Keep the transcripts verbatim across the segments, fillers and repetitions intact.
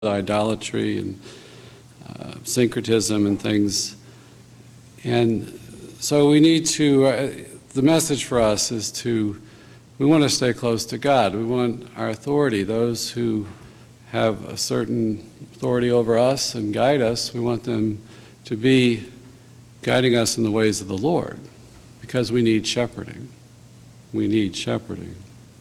idolatry and uh, syncretism and things. And so we need to, uh, the message for us is to, we want to stay close to God. We want our authority, those who have a certain authority over us and guide us, we want them to be guiding us in the ways of the Lord, because we need shepherding. We need shepherding.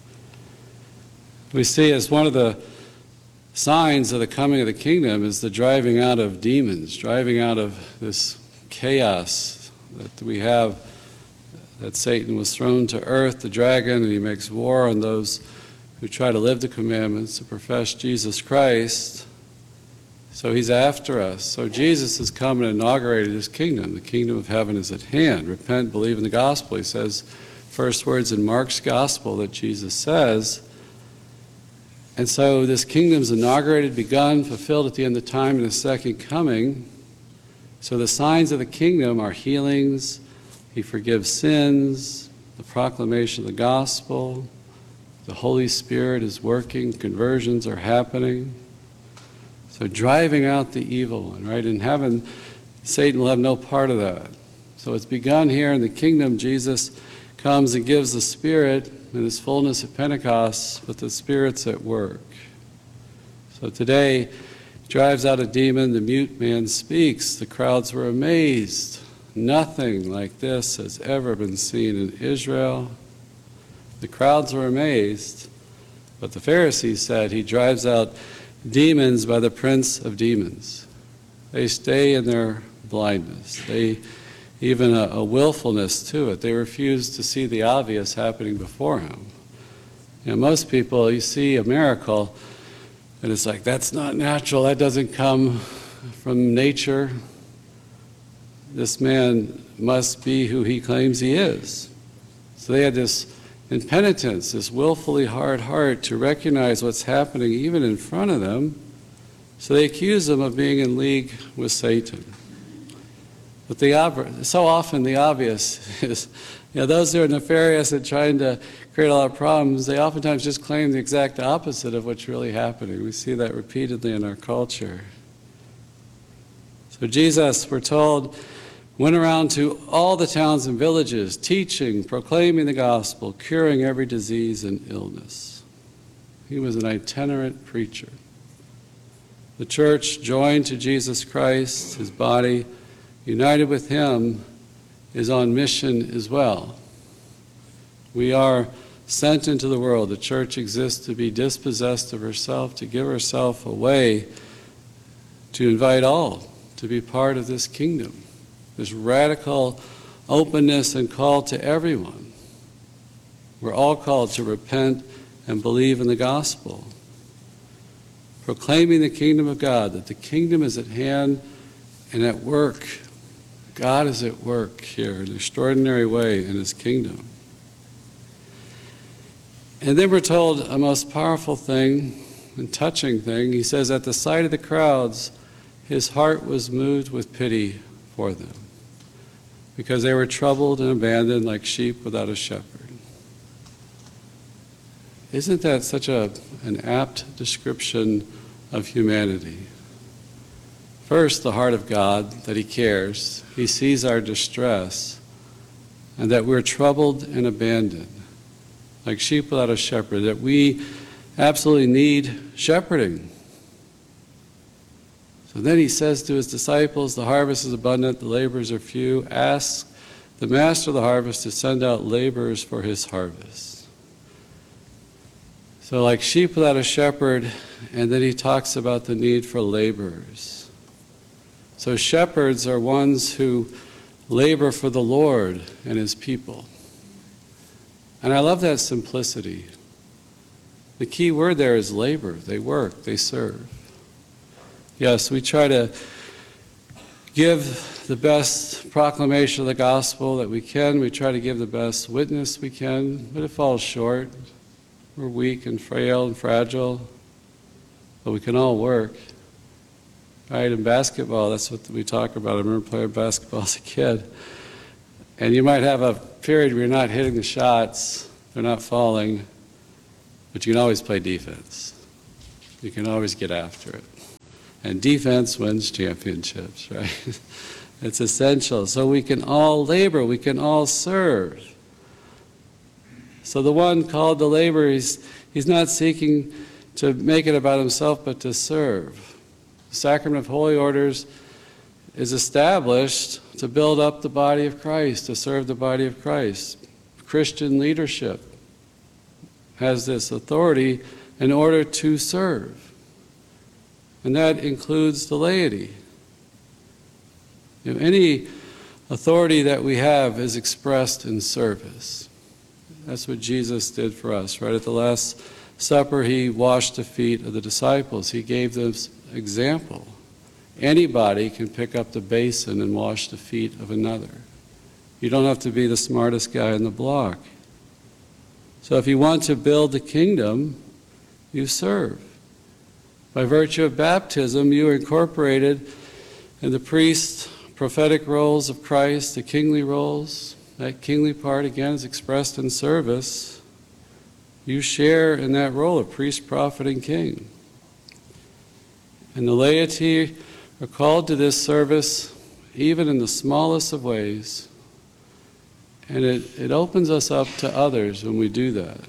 We see as one of the signs of the coming of the kingdom is the driving out of demons, driving out of this chaos that we have, that Satan was thrown to earth, the dragon, and he makes war on those who try to live the commandments, to profess Jesus Christ. So he's after us. So Jesus has come and inaugurated his kingdom. The kingdom of heaven is at hand. Repent, believe in the gospel. He says, first words in Mark's gospel that Jesus says. And so this kingdom's inaugurated, begun, fulfilled at the end of time in his second coming. So the signs of the kingdom are healings, he forgives sins, the proclamation of the gospel, the Holy Spirit is working, conversions are happening. So driving out the evil one, right? In heaven, Satan will have no part of that. So it's begun here in the kingdom. Jesus comes and gives the Spirit in his fullness at Pentecost, but the Spirit's at work. So today, drives out a demon, the mute man speaks. The crowds were amazed. Nothing like this has ever been seen in Israel. The crowds were amazed, but the Pharisees said he drives out demons by the prince of demons. They stay in their blindness. They even a, a willfulness to it. They refuse to see the obvious happening before him. You know, most people, you see a miracle, and it's like, that's not natural, that doesn't come from nature. This man must be who he claims he is. So they had this impenitence, this willfully hard heart to recognize what's happening even in front of them. So they accuse him of being in league with Satan. But the so often the obvious is, you know, those who are nefarious and trying to create a lot of problems, they oftentimes just claim the exact opposite of what's really happening. We see that repeatedly in our culture. So Jesus, we're told, went around to all the towns and villages, teaching, proclaiming the gospel, curing every disease and illness. He was an itinerant preacher. The church joined to Jesus Christ, his body, united with him, is on mission as well. We are sent into the world. The church exists to be dispossessed of herself, to give herself away, to invite all to be part of this kingdom. This radical openness and call to everyone. We're all called to repent and believe in the gospel. Proclaiming the kingdom of God, that the kingdom is at hand and at work. God is at work here in an extraordinary way in his kingdom. And then we're told a most powerful thing and touching thing. He says, at the sight of the crowds, his heart was moved with pity for them, because they were troubled and abandoned like sheep without a shepherd. Isn't that such a, an apt description of humanity? First, the heart of God, that he cares. He sees our distress, and that we're troubled and abandoned, like sheep without a shepherd, that we absolutely need shepherding. So then he says to his disciples, the harvest is abundant, the laborers are few. Ask the master of the harvest to send out laborers for his harvest. So like sheep without a shepherd, and then he talks about the need for laborers. So shepherds are ones who labor for the Lord and his people. And I love that simplicity. The key word there is labor. They work, they serve. Yes, we try to give the best proclamation of the gospel that we can. We try to give the best witness we can, but it falls short. We're weak and frail and fragile, but we can all work. Right, in basketball, that's what we talk about. I remember playing basketball as a kid. And you might have a period where you're not hitting the shots, they're not falling, but you can always play defense. You can always get after it. And defense wins championships, right? It's essential. So we can all labor, we can all serve. So the one called to labor, he's, he's not seeking to make it about himself, but to serve. The sacrament of holy orders is established to build up the body of Christ, to serve the body of Christ. Christian leadership has this authority in order to serve. And that includes the laity. You know, any authority that we have is expressed in service. That's what Jesus did for us, right? At the Last Supper, he washed the feet of the disciples. He gave them example. Anybody can pick up the basin and wash the feet of another. You don't have to be the smartest guy in the block. So if you want to build the kingdom, you serve. By virtue of baptism, you are incorporated in the priest's prophetic roles of Christ, the kingly roles. That kingly part, again, is expressed in service. You share in that role of priest, prophet, and king. And the laity are called to this service, even in the smallest of ways. And it, it opens us up to others when we do that.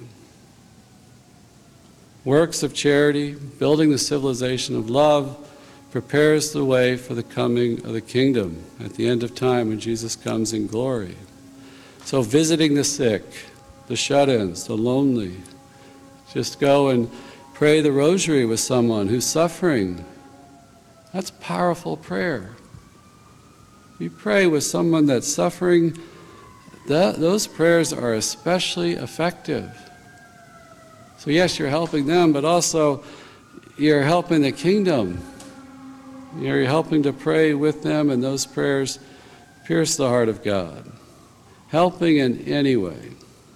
Works of charity, building the civilization of love, prepares the way for the coming of the kingdom at the end of time when Jesus comes in glory. So visiting the sick, the shut-ins, the lonely, just go and pray the rosary with someone who's suffering. That's powerful prayer. You pray with someone that's suffering, that, those prayers are especially effective. So yes, you're helping them, but also you're helping the kingdom. You're helping to pray with them, and those prayers pierce the heart of God. Helping in any way.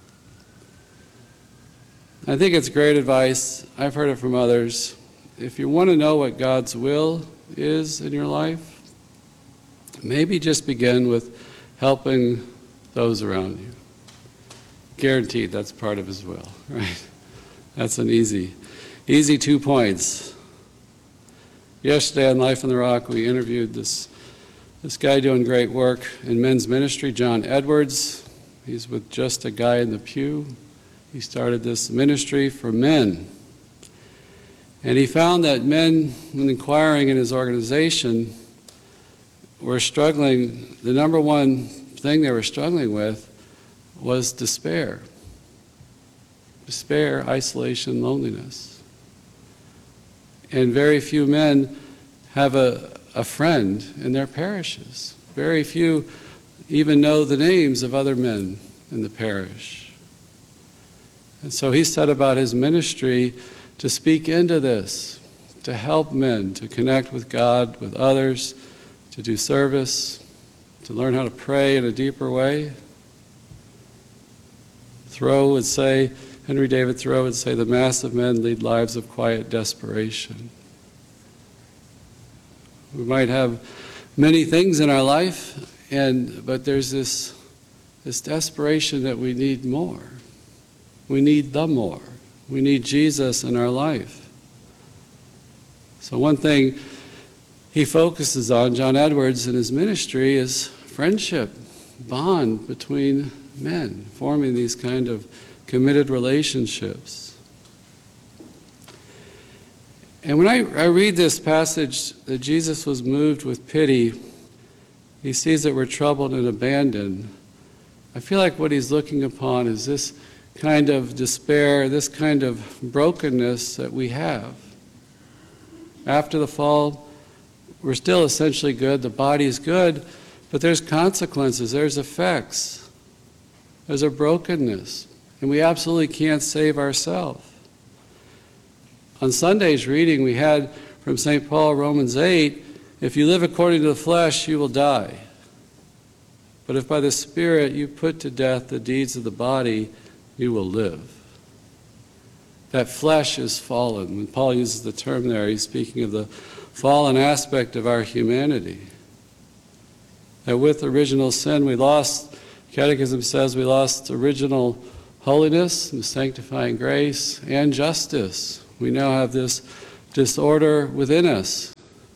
I think it's great advice. I've heard it from others. If you want to know what God's will is in your life, maybe just begin with helping those around you. Guaranteed that's part of His will, right? That's an easy, easy two points. Yesterday on Life on the Rock, we interviewed this, this guy doing great work in men's ministry, John Edwards. He's with Just a Guy in the Pew. He started this ministry for men. And he found that men, when inquiring in his organization, were struggling, the number one thing they were struggling with was despair. Despair, isolation, loneliness. And very few men have a, a friend in their parishes. Very few even know the names of other men in the parish. And so he set about his ministry to speak into this, to help men to connect with God, with others, to do service, to learn how to pray in a deeper way. Thoreau would say, Henry David Thoreau would say, the mass of men lead lives of quiet desperation. We might have many things in our life, and but there's this, this desperation that we need more. We need the more. We need Jesus in our life. So one thing he focuses on, John Edwards, in his ministry is friendship, bond between men, forming these kind of committed relationships. And when I, I read this passage that Jesus was moved with pity, he sees that we're troubled and abandoned. I feel like what he's looking upon is this kind of despair, this kind of brokenness that we have. After the fall, we're still essentially good, the body is good, but there's consequences, there's effects, there's a brokenness. And we absolutely can't save ourselves. On Sunday's reading, we had from Saint Paul, Romans eight, if you live according to the flesh, you will die. But if by the Spirit you put to death the deeds of the body, you will live. That flesh is fallen. When Paul uses the term there, he's speaking of the fallen aspect of our humanity. That with original sin, we lost, Catechism says we lost original holiness and sanctifying grace and justice. We now have this disorder within us.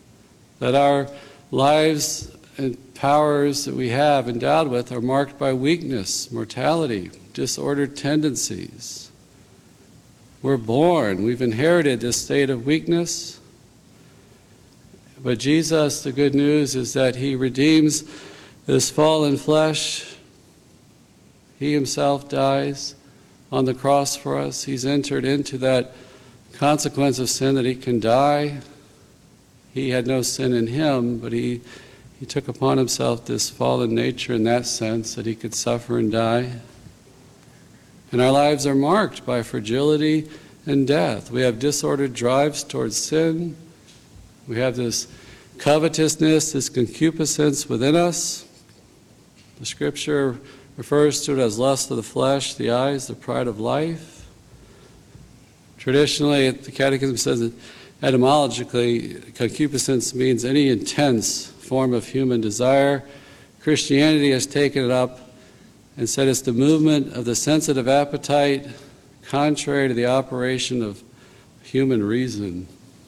that our lives and powers that we have endowed with are marked by weakness, mortality, disordered tendencies. We're born, we've inherited this state of weakness. But Jesus, the good news is that he redeems this fallen flesh. He himself dies on the cross for us. He's entered into that consequence of sin that he can die. He had no sin in him, but he, he took upon himself this fallen nature in that sense that he could suffer and die. And our lives are marked by fragility and death. We have disordered drives towards sin. We have this covetousness, this concupiscence within us. The scripture refers to it as lust of the flesh, the eyes, the pride of life. Traditionally, the Catechism says that etymologically, concupiscence means any intense form of human desire. Christianity has taken it up and said it's the movement of the sensitive appetite contrary to the operation of human reason.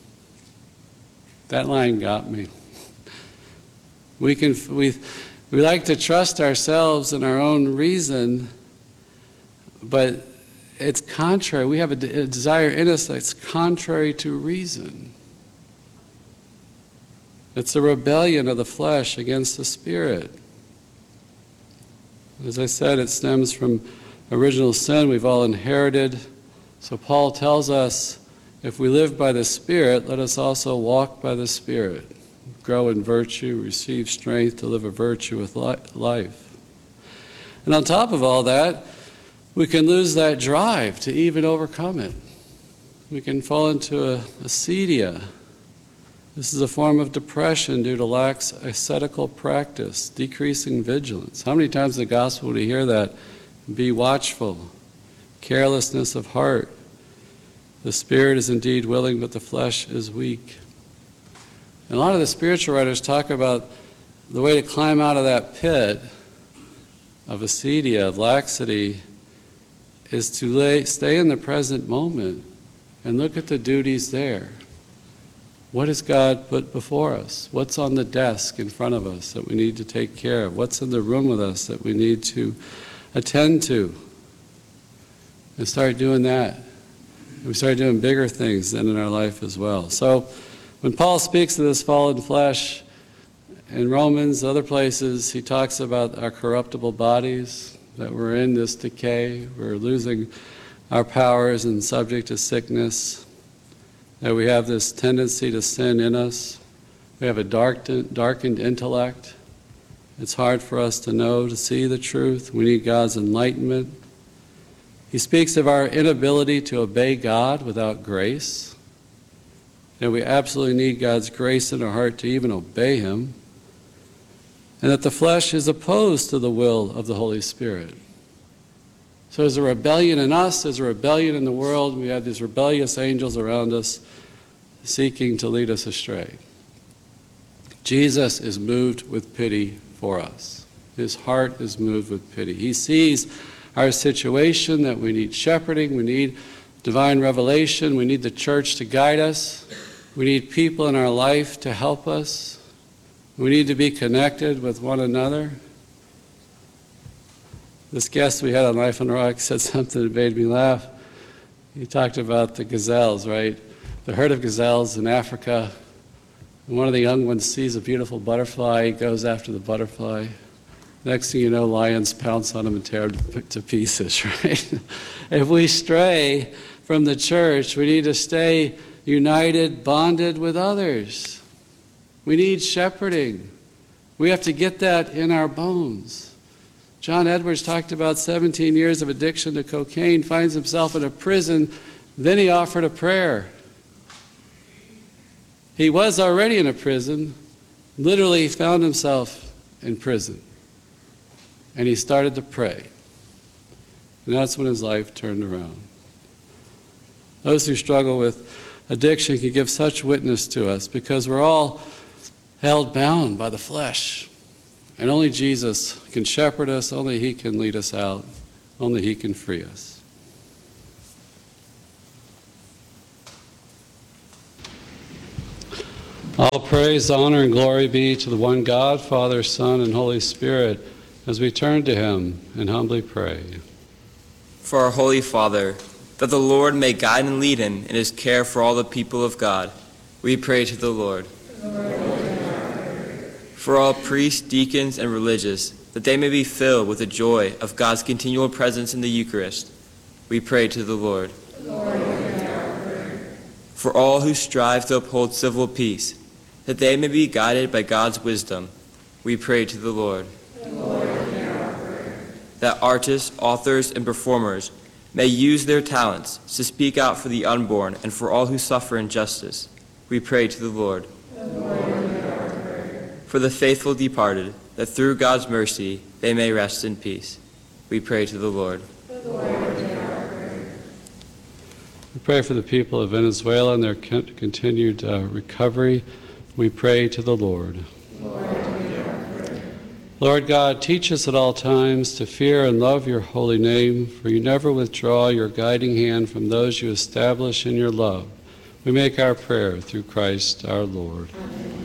That line got me. We can we we like to trust ourselves and our own reason, but it's contrary. We have a, de- a desire in us that's contrary to reason. It's a rebellion of the flesh against the spirit. As I said, it stems from original sin we've all inherited. So Paul tells us, if we live by the Spirit, let us also walk by the Spirit. Grow in virtue, receive strength to live a virtuous life. And on top of all that, we can lose that drive to even overcome it. We can fall into a acedia. This is a form of depression due to lax ascetical practice, decreasing vigilance. How many times in the gospel do you hear that? Be watchful, carelessness of heart. The spirit is indeed willing, but the flesh is weak. And a lot of the spiritual writers talk about the way to climb out of that pit of acedia, of laxity, is to lay, stay in the present moment and look at the duties there. What has God put before us? What's on the desk in front of us that we need to take care of? What's in the room with us that we need to attend to? And start doing that. And we start doing bigger things then in our life as well. So when Paul speaks of this fallen flesh in Romans, other places, he talks about our corruptible bodies, that we're in this decay, we're losing our powers and subject to sickness, that we have this tendency to sin in us. We have a darkened, darkened intellect. It's hard for us to know, to see the truth. We need God's enlightenment. He speaks of our inability to obey God without grace. That we absolutely need God's grace in our heart to even obey Him. And that the flesh is opposed to the will of the Holy Spirit. So there's a rebellion in us, there's a rebellion in the world. We have these rebellious angels around us seeking to lead us astray. Jesus is moved with pity for us. His heart is moved with pity. He sees our situation, that we need shepherding, we need divine revelation, we need the church to guide us, we need people in our life to help us, we need to be connected with one another. This guest we had on Life on the Rock said something that made me laugh. He talked about the gazelles, right? The herd of gazelles in Africa. And one of the young ones sees a beautiful butterfly, he goes after the butterfly. Next thing you know, lions pounce on him and tear him to pieces, right? If we stray from the church, we need to stay united, bonded with others. We need shepherding. We have to get that in our bones. John Edwards talked about seventeen years of addiction to cocaine, finds himself in a prison, then he offered a prayer. He was already in a prison, literally found himself in prison. And he started to pray. And that's when his life turned around. Those who struggle with addiction can give such witness to us because we're all held bound by the flesh. And only Jesus can shepherd us, only He can lead us out, only He can free us. All praise, honor, and glory be to the one God, Father, Son, and Holy Spirit, as we turn to him and humbly pray. For our Holy Father, that the Lord may guide and lead him in his care for all the people of God, we pray to the Lord. For all priests, deacons, and religious, that they may be filled with the joy of God's continual presence in the Eucharist, we pray to the Lord. For all who strive to uphold civil peace, that they may be guided by God's wisdom, we pray to the Lord. That artists, authors, and performers may use their talents to speak out for the unborn and for all who suffer injustice, we pray to the Lord. For the faithful departed, that through God's mercy they may rest in peace, we pray to the Lord. We pray for the people of Venezuela and their con- continued uh, recovery. We pray to the Lord. Lord God, teach us at all times to fear and love your holy name, for you never withdraw your guiding hand from those you establish in your love. We make our prayer through Christ our Lord. Amen.